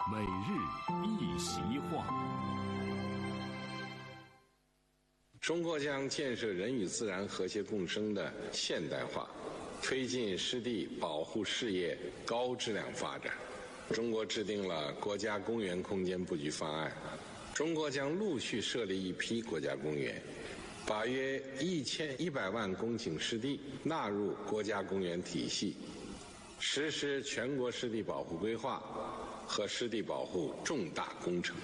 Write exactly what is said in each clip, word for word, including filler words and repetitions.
每日一席话。 中国将建设人与自然和谐共生的现代化，推进湿地保护事业高质量发展。中国制定了国家公园空间布局方案，中国将陆续设立一批国家公园，把约一千一百万公顷湿地纳入国家公园体系，实施全国湿地保护规划和湿地保护重大工程。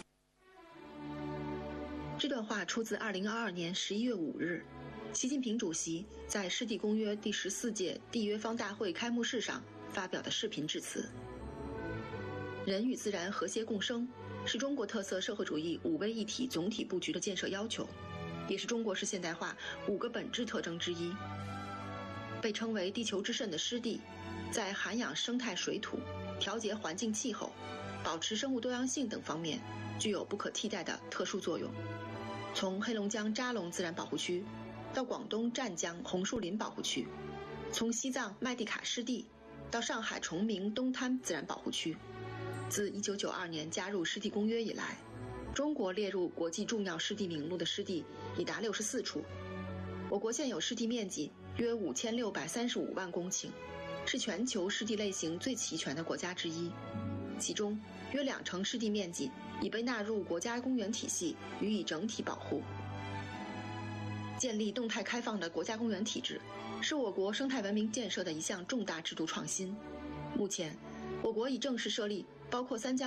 这段话出自二零二二年十一月五日，习近平主席在湿地公约第十四届缔约方大会开幕式上发表的视频致辞。人与自然和谐共生是中国特色社会主义五位一体总体布局的建设要求，也是中国式现代化五个本质特征之一。被称为地球之肾的湿地，在涵养生态水土、调节环境气候、保持生物多样性等方面具有不可替代的特殊作用。从黑龙江扎龙自然保护区到广东湛江红树林保护区，从西藏麦地卡湿地到上海崇明东滩自然保护区，自一九九二年加入湿地公约以来，中国列入国际重要湿地名录的湿地已达六十四处。我国现有湿地面积约五千六百三十五万公顷，是全球湿地类型最齐全的国家之一。其中约两成湿地面积已被纳入国家公园体系予以整体保护。建立动态开放的国家公园体制，是我国生态文明建设的一项重大制度创新。目前，我国已正式设立包括三江